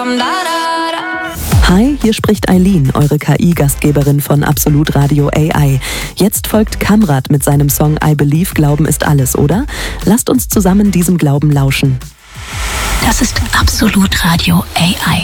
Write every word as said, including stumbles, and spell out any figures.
Hi, hier spricht Eileen, eure K I-Gastgeberin von Absolut Radio A I. Jetzt folgt Kamrat mit seinem Song I Believe, Glauben ist alles, oder? Lasst uns zusammen diesem Glauben lauschen. Das ist Absolut Radio A I.